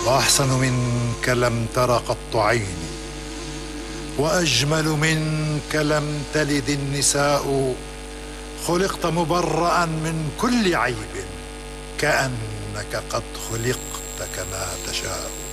وأحسن منك لم تر قط عيني، وأجمل منك لم تلد النساء. خلقت مبرأ من كل عيب، كأنك قد خلقت كما تشاء.